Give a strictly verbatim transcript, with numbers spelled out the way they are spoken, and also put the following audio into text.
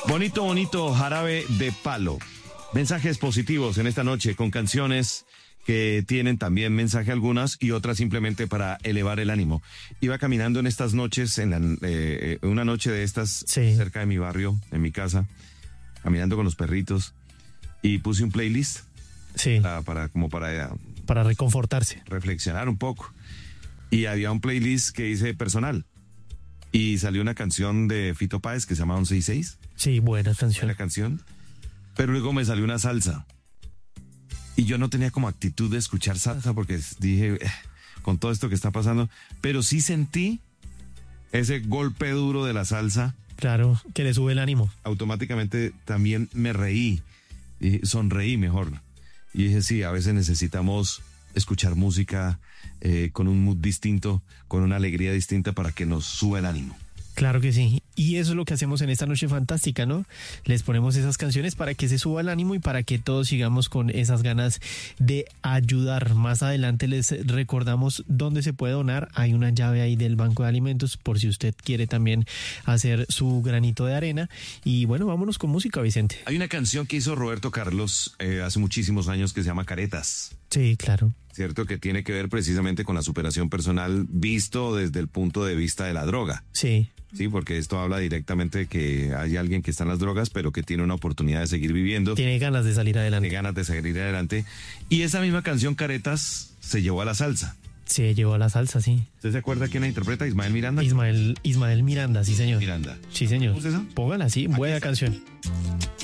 Bonito, bonito jarabe de palo. Mensajes positivos en esta noche con canciones que tienen también mensaje algunas y otras simplemente para elevar el ánimo. Iba caminando en estas noches, en la, eh, una noche de estas, Sí. cerca de mi barrio, en mi casa, caminando con los perritos, y puse un playlist Sí, para, para como para para reconfortarse. reflexionar un poco. Y había un playlist que hice personal. Y salió una canción de Fito Páez que se llama once y seis. Sí, buena canción. La canción. Pero luego me salió una salsa. Y yo no tenía como actitud de escuchar salsa porque dije, eh, con todo esto que está pasando. Pero sí sentí ese golpe duro de la salsa. Claro, que le sube el ánimo. Automáticamente también me reí. Y sonreí mejor. Y dije, sí, a veces necesitamos escuchar música eh, con un mood distinto, con una alegría distinta para que nos suba el ánimo. Claro que sí. Y eso es lo que hacemos en esta noche fantástica, ¿no? Les ponemos esas canciones para que se suba el ánimo y para que todos sigamos con esas ganas de ayudar. Más adelante les recordamos dónde se puede donar. Hay una llave ahí del Banco de Alimentos por si usted quiere también hacer su granito de arena. Y bueno, vámonos con música, Vicente. Hay una canción que hizo Roberto Carlos eh, hace muchísimos años que se llama Caretas. Sí, claro. ¿Cierto? Que tiene que ver precisamente con la superación personal visto desde el punto de vista de la droga. Sí. Sí, porque esto habla directamente de que hay alguien que está en las drogas, pero que tiene una oportunidad de seguir viviendo. Tiene ganas de salir adelante. Tiene ganas de seguir adelante. Y esa misma canción, Caretas, se llevó a la salsa. Se llevó a la salsa, sí. ¿Usted se acuerda quién la interpreta? Ismael Miranda. Ismael, Ismael Miranda, sí señor. Miranda. Sí señor. ¿Cómo es eso? Póngala así, buena canción.